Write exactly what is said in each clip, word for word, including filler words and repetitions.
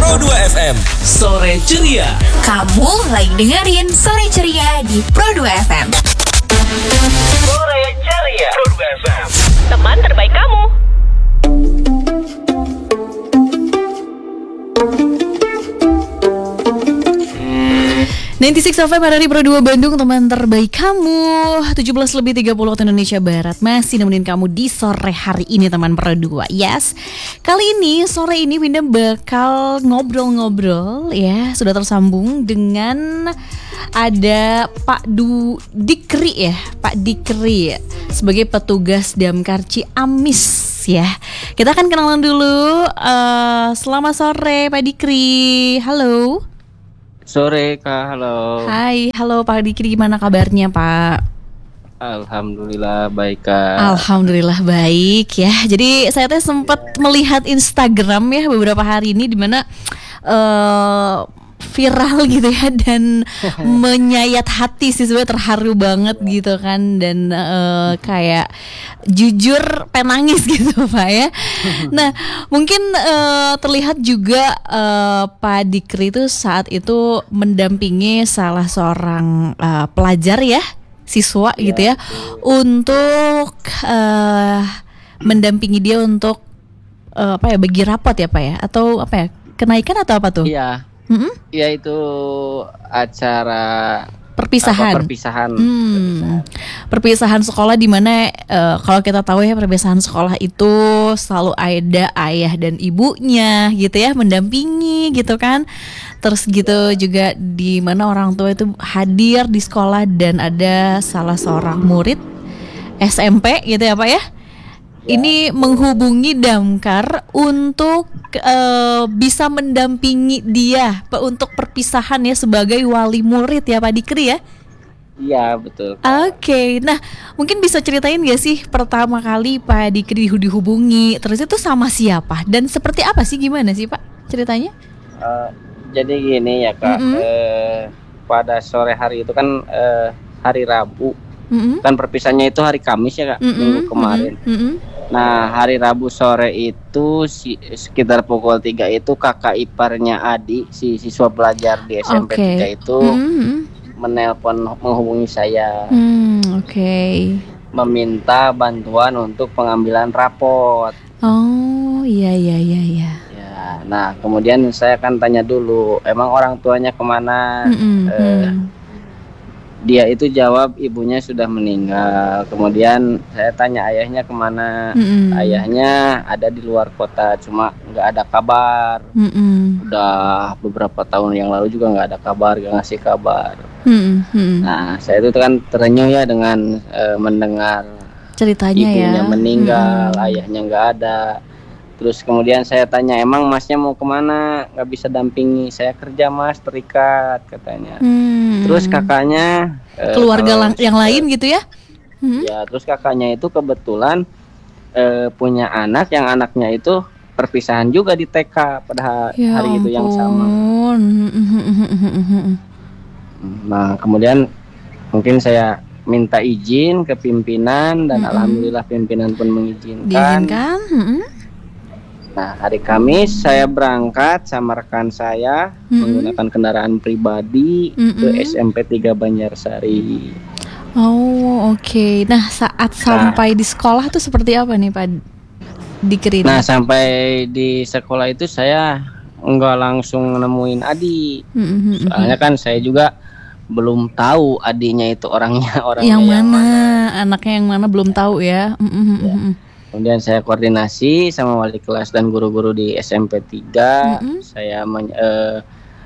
Pro dua F M, Sore Ceria. Kamu lagi dengerin Sore Ceria di Pro dua F M. Sore Ceria Pro dua F M, teman terbaik kamu. sembilan puluh enam F M ada di Pro dua Bandung, teman terbaik kamu. tujuh belas lebih tiga puluh waktu Indonesia Barat. Masih nemenin kamu di sore hari ini, teman Pro dua. Yes. Kali ini, sore ini Winda bakal ngobrol-ngobrol ya. Sudah tersambung dengan ada Pak Du Dikri ya, Pak Dikri ya, sebagai petugas Damkar Ciamis ya. Kita akan kenalan dulu. uh, Selamat sore Pak Dikri. Halo. Sore Kak, halo. Hai, halo Pak Dikri, gimana kabarnya Pak? Alhamdulillah baik Kak. Alhamdulillah baik ya. Jadi saya teh sempat melihat Instagram ya beberapa hari ini, di mana uh, viral gitu ya, dan menyayat hati sih, sebenarnya terharu banget gitu kan, dan uh, kayak jujur penangis gitu Pak ya. Nah mungkin uh, terlihat juga uh, Pak Dikri itu saat itu mendampingi salah seorang uh, pelajar ya, siswa ya, gitu ya, untuk uh, mendampingi dia untuk uh, apa ya, bagi rapot ya Pak ya, atau apa ya, kenaikan atau apa tuh? Iya. Mm-hmm. Ya itu acara perpisahan. apa, perpisahan. Hmm. perpisahan. Perpisahan sekolah, di mana uh, kalau kita tahu ya, perpisahan sekolah itu selalu ada ayah dan ibunya gitu ya, mendampingi gitu kan. Terus gitu juga di mana orang tua itu hadir di sekolah, dan ada salah seorang murid S M P gitu ya Pak ya. Ini menghubungi Damkar untuk uh, bisa mendampingi dia Pak untuk perpisahan ya, sebagai wali murid ya Pak Dikri ya. Iya betul. Oke, okay. Nah mungkin bisa ceritain gak sih pertama kali Pak Dikri dihubungi, terus itu sama siapa dan seperti apa sih, gimana sih Pak ceritanya? Uh, jadi gini ya Kak, mm-hmm. uh, pada sore hari itu kan uh, hari Rabu. Mm-hmm. Kan perpisahannya itu hari Kamis ya Kak, mm-hmm. minggu kemarin. Mm-hmm. Nah hari Rabu sore itu si, sekitar pukul tiga itu kakak iparnya Adi, si siswa pelajar di S M P okay. tiga itu mm-hmm. menelpon, menghubungi saya, mm, oke okay. meminta bantuan untuk pengambilan rapot. Oh iya iya iya iya. Ya, nah kemudian saya kan tanya dulu, emang orang tuanya kemana? mm-hmm. eh, Dia itu jawab ibunya sudah meninggal. Kemudian saya tanya ayahnya kemana. Mm-mm. Ayahnya ada di luar kota, cuma nggak ada kabar. Mm-mm. Udah beberapa tahun yang lalu juga nggak ada kabar, nggak ngasih kabar. Mm-mm. Nah saya itu kan terenyuh ya dengan e, mendengar ceritanya ibunya ya, meninggal, mm-mm. ayahnya nggak ada. Terus kemudian saya tanya, emang masnya mau kemana? Nggak bisa dampingi, saya kerja mas, terikat katanya. Hmm. Terus kakaknya keluarga eh, lang- yang lain gitu ya? Hmm. Ya, terus kakaknya itu kebetulan eh, punya anak, yang anaknya itu perpisahan juga di T K pada ya hari ampun. itu yang sama. Nah kemudian mungkin saya minta izin ke pimpinan, dan hmm. alhamdulillah pimpinan pun mengizinkan. Diizinkan? Hmm. Nah hari Kamis saya berangkat sama rekan saya mm-hmm. menggunakan kendaraan pribadi mm-hmm. ke S M P tiga Banjarsari. Oh oke. Okay. Nah saat nah, sampai di sekolah tuh seperti apa nih Pak Dikri? Nah sampai di sekolah itu saya nggak langsung nemuin Adi. Mm-hmm. Soalnya kan saya juga belum tahu adinya itu orangnya orangnya yang, yang mana, mana, anaknya yang mana belum tahu ya. Mm-hmm. Ya. Kemudian saya koordinasi sama wali kelas dan guru-guru di S M P tiga. Mm-hmm. Saya men- eh,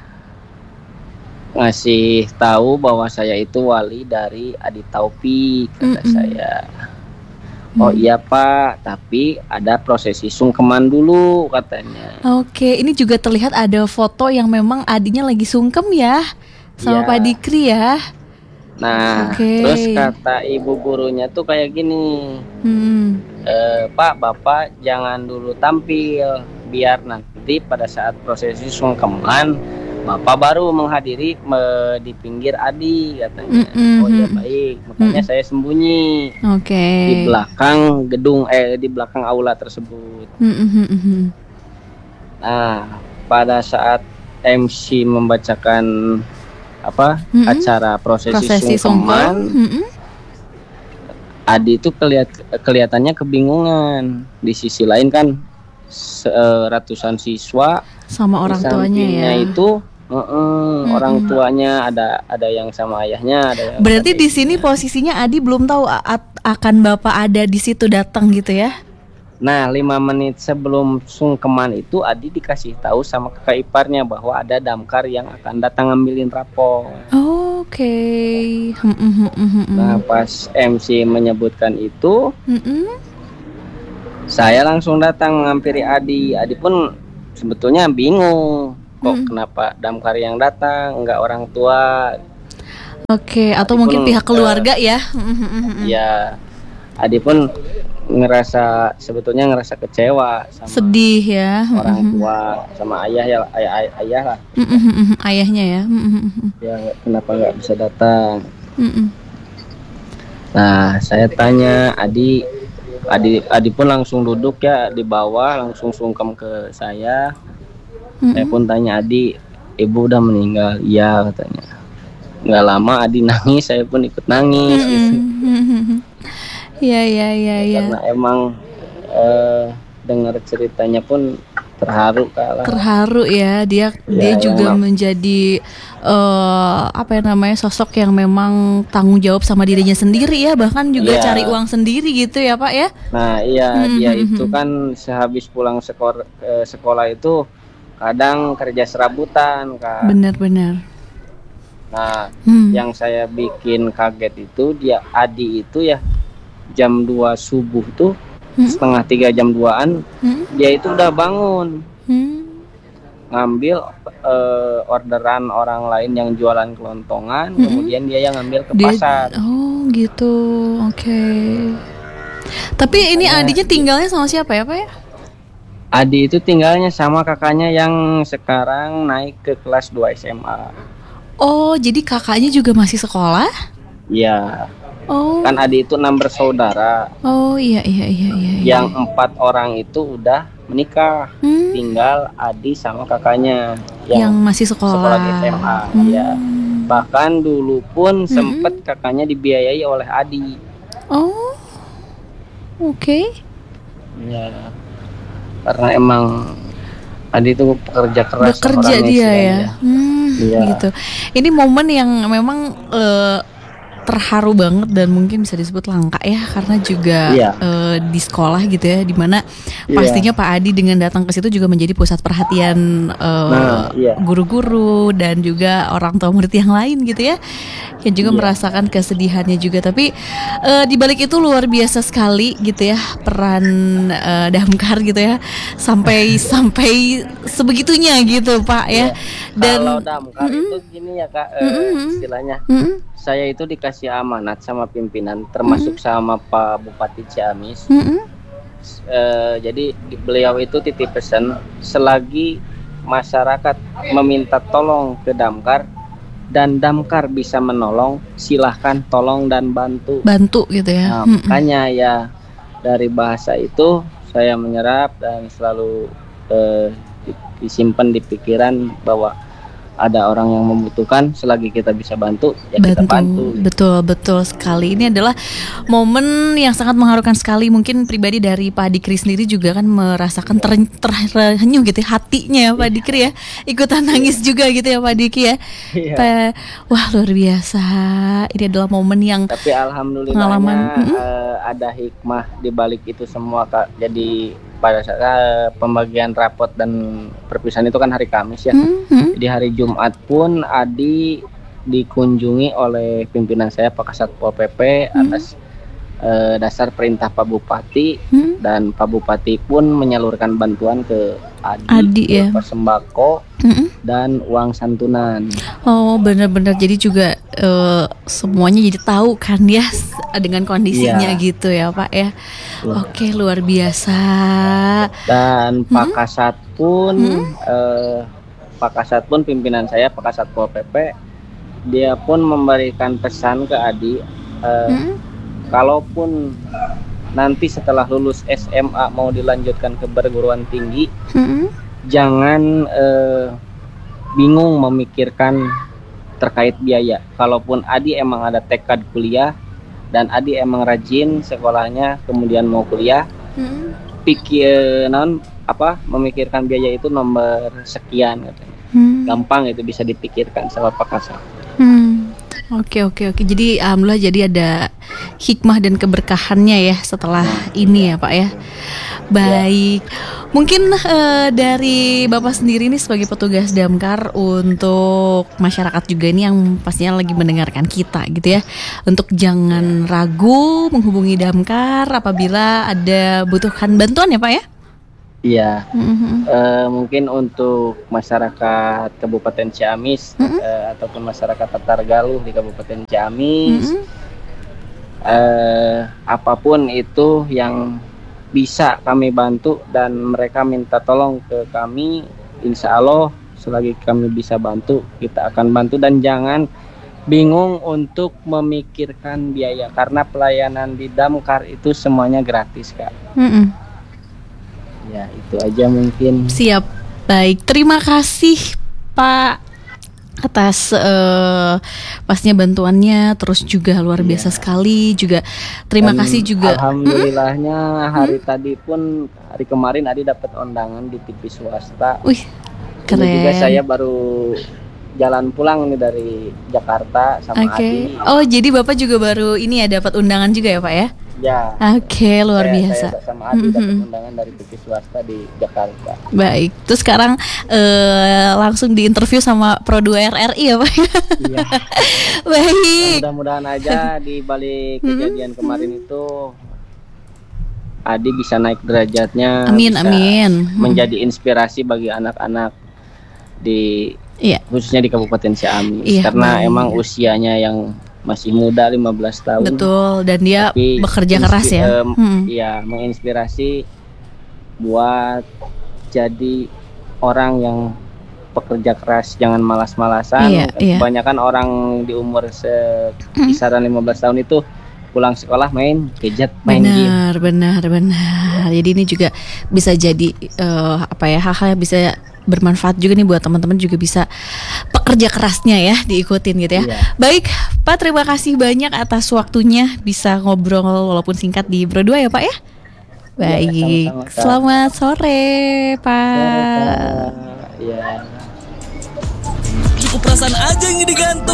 ngasih tahu bahwa saya itu wali dari Adi Taufik, kata mm-hmm. saya. Oh iya Pak, tapi ada prosesi sungkeman dulu katanya. Oke, ini juga terlihat ada foto yang memang adinya lagi sungkem ya, sama ya. Pak Dikri ya. Nah, okay. Terus kata ibu gurunya tuh kayak gini, hmm. e, Pak, Bapak jangan dulu tampil, biar nanti pada saat prosesi sungkeman Bapak baru menghadiri me, di pinggir Adi, katanya. Mm-hmm. Oh ya baik, makanya mm-hmm. saya sembunyi okay. di belakang gedung, eh di belakang aula tersebut. Mm-hmm. Nah, pada saat M C membacakan apa Mm-mm. acara prosesi, Prosesi sungkeman, sungkem. Mm-mm. Adi itu kelihat kelihatannya kebingungan. Di sisi lain kan se- eh, ratusan siswa, Sama orang di tuanya ya. sampingnya itu eh-eh, orang tuanya ada ada yang sama ayahnya, ada yang Berarti sama di sini ibunya. posisinya Adi belum tahu a- a- akan Bapak ada di situ datang gitu ya? Nah, lima menit sebelum sungkeman itu Adi dikasih tahu sama kakak iparnya bahwa ada damkar yang akan datang ngambilin rapor. Oke. Hmm, hmm, hmm, hmm, hmm. Nah, pas M C menyebutkan itu, Mm-mm. saya langsung datang menghampiri Adi. Adi pun sebetulnya bingung, kok Mm. kenapa damkar yang datang, enggak orang tua. Oke, atau Adi mungkin pun, pihak keluarga eh, ya? Hmm, hmm, hmm, hmm. Ya, Adi pun ngerasa sebetulnya ngerasa kecewa sama Sedih ya. Hmm, orang hmm, tua, sama ayah ya, ayah, ayah, ayah lah. hmm, hmm, hmm, hmm. Ayahnya ya. Hmm, hmm, hmm, hmm. Ya, kenapa nggak bisa datang? Hmm, hmm. Nah, saya tanya Adi, Adi, Adi pun langsung duduk ya di bawah, langsung sungkem ke saya. Hmm, Saya hmm. pun tanya Adi, ibu udah meninggal? Iya katanya. Nggak lama Adi nangis, saya pun ikut nangis. Hmm, Gitu. hmm, hmm, hmm, hmm. Iya, iya, iya, iya. Karena emang eh, dengar ceritanya pun terharu kalah. Terharu ya, dia dia Ya, juga yang- menjadi eh, apa ya namanya, sosok yang memang tanggung jawab sama dirinya sendiri ya, bahkan juga Iya. cari uang sendiri gitu ya Pak ya. Nah iya, Hmm, dia hmm, itu hmm. kan sehabis pulang sekor, eh, sekolah itu kadang kerja serabutan Kak. Benar-benar. Nah, Hmm. yang saya bikin kaget itu dia Adi itu ya jam dua subuh tuh, Hmm. setengah tiga jam duaan Hmm. dia itu udah bangun Hmm. ngambil eh, orderan orang lain yang jualan kelontongan, Hmm. kemudian dia yang ngambil ke Dia- pasar. Oh gitu, oke. Tapi ini Makanya- adiknya tinggalnya sama siapa ya Pak ya? Adi itu tinggalnya sama kakaknya yang sekarang naik ke kelas dua S M A. Oh jadi kakaknya juga masih sekolah? Ya, Oh, kan Adi itu enam bersaudara, oh iya iya iya iya. iya. yang empat orang itu udah menikah. Hmm, Tinggal Adi sama kakaknya yang yang, masih sekolah. sekolah di S M A. Hmm. Ya. Bahkan dulu pun sempet kakaknya dibiayai oleh Adi. Oh, oke. Ya. Karena emang Adi itu pekerja keras. Bekerja orangnya dia ya. istilahnya. Hmm, Iya. gitu. Ini momen yang memang eh, terharu banget dan mungkin bisa disebut langka ya, karena juga Iya. eh, di sekolah gitu ya, dimana Iya. pastinya Pak Adi dengan datang ke situ juga menjadi pusat perhatian eh, Nah, iya. guru-guru dan juga orang tua murid yang lain gitu ya, yang juga Iya. merasakan kesedihannya juga. Tapi eh, di balik itu luar biasa sekali gitu ya peran eh, Damkar gitu ya, sampai sampai sebegitunya gitu Pak ya. Dan Kalau damkar itu gini ya Kak, eh, Mm-mm. istilahnya Mm-mm, saya itu dikasih amanat sama pimpinan, termasuk sama Pak Bupati Ciamis. mm-mm. Eh, jadi di- beliau itu titip pesan, selagi masyarakat meminta tolong ke damkar dan damkar bisa menolong, silahkan tolong dan bantu. bantu gitu ya. Nah, Mm-mm. makanya ya dari bahasa itu saya menyerap dan selalu eh, di- disimpan di pikiran bahwa ada orang yang membutuhkan, selagi kita bisa bantu ya kita bantu. Betul, betul sekali. Ini adalah momen yang sangat mengharukan sekali. Mungkin pribadi dari Pak Dikri sendiri juga kan merasakan ter- terrenyuh gitu ya, hatinya ya Pak Dikri ya. Ikutan nangis juga gitu ya Pak Diki ya. Iya. Pa- Wah luar biasa. Ini adalah momen yang Tapi alhamdulillahnya Pengalaman, mm-mm. eh, ada hikmah di balik itu semua Kak. Jadi pada saat eh, pembagian rapot dan perpisahan itu kan hari Kamis ya. Hmm, hmm, Di hari Jumat pun Adi dikunjungi oleh pimpinan saya Pak Kasatpol P P atas eh, dasar perintah Pak Bupati, hmm. dan Pak Bupati pun menyalurkan bantuan ke Adi, Adi, ya. berupa sembako Mm-mm. dan uang santunan. Oh benar-benar, jadi juga eh, semuanya jadi tahu kan ya s- dengan kondisinya Iya. gitu ya Pak ya. Iya. Oke luar biasa. Dan Pak Hmm? Kasat pun Hmm? eh, Pak Kasat pun pimpinan saya Pak Kasatpol P P, dia pun memberikan pesan ke Adi, eh, Hmm? kalaupun nanti setelah lulus S M A mau dilanjutkan ke perguruan tinggi, Hmm? jangan eh, bingung memikirkan terkait biaya. Kalaupun Adi emang ada tekad kuliah dan Adi emang rajin sekolahnya, kemudian mau kuliah, Hmm. pikir non apa memikirkan biaya itu nomor sekian katanya. Hmm. Gampang itu bisa dipikirkan sama Pak Kasar. Hmm. Oke oke oke. Jadi alhamdulillah jadi ada hikmah dan keberkahannya ya setelah ini ya Pak ya. Baik. Mungkin eh, dari Bapak sendiri nih sebagai petugas damkar untuk masyarakat juga ini yang pastinya lagi mendengarkan kita gitu ya. Untuk jangan ragu menghubungi damkar apabila ada butuhkan bantuan ya Pak ya. Iya. Mhm. Eh, mungkin untuk masyarakat Kabupaten Ciamis Mhm. eh, ataupun masyarakat Tatar Galuh di Kabupaten Ciamis, Mhm. eh, apapun itu yang bisa kami bantu dan mereka minta tolong ke kami, insya Allah selagi kami bisa bantu kita akan bantu, dan jangan bingung untuk memikirkan biaya karena pelayanan di damkar itu semuanya gratis Kak. Mhm. Ya itu aja mungkin. Siap, baik. Terima kasih Pak atas eh, pastinya bantuannya, terus juga luar biasa sekali juga. Terima Dan kasih juga. Alhamdulillahnya hari tadi pun hari kemarin Adi dapat undangan di T V swasta. Wih, Ini juga keren. saya baru jalan pulang nih dari Jakarta sama Oke. Adi. Oh, jadi Bapak juga baru ini ya dapat undangan juga ya Pak ya? Ya. Oke, luar saya, biasa. Saya sama Adi dapat Mhm. undangan dari T V swasta di Jakarta. Baik, terus sekarang eh, langsung diinterview sama Pro dua R R I ya Pak? Iya. Baik. Mudah-mudahan aja di balik kejadian kemarin itu Adi bisa naik derajatnya. Amin, bisa amin. Menjadi inspirasi bagi anak-anak di Iya. khususnya di Kabupaten Ciamis, Iya, karena baik. emang usianya yang masih muda lima belas tahun. Betul, dan dia Tapi bekerja inspi- keras ya. em, Hmm. Iya, menginspirasi buat jadi orang yang pekerja keras, jangan malas-malasan. Iya, iya. Kebanyakan orang di umur sekisaran lima belas tahun itu pulang sekolah main gadget, main game. Benar, benar, benar. Jadi ini juga bisa jadi eh, apa ya, hal-hal yang bisa bermanfaat juga nih buat teman-teman, juga bisa pekerja kerasnya ya diikutin gitu ya. Iya. Baik, Pak, terima kasih banyak atas waktunya bisa ngobrol walaupun singkat di Bro dua ya Pak ya. Baik, sama-sama, Kak. selamat sore Pak. Iya. Cukup perasaan aja yang digantung.